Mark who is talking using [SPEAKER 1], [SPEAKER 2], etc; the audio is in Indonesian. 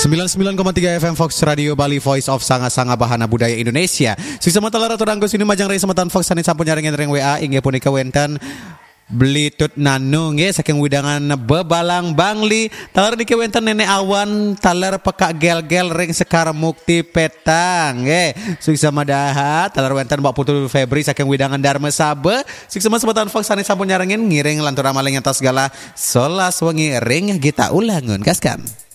[SPEAKER 1] 99,3 FM Fox Radio Bali, Voice of Sanga-Sanga Bahana Budaya Indonesia. Sisa mata lara turanggo sini majang rai sematan Fox sanin sampun nyarengen ring WA inggih punika wenten Blitut nanu nge saking widangan bebalang bangli talar niki wenten nenek awan talar pekak gel-gel ring sekar mukti petang nge sukses madaha talar wenten Mbak Putu Febri saking widangan Dharma Sabe sukses sematan Fox sanin sampun nyarengen ngiring lantur amaling atas segala solas wengi ring kita ulangun kaskan.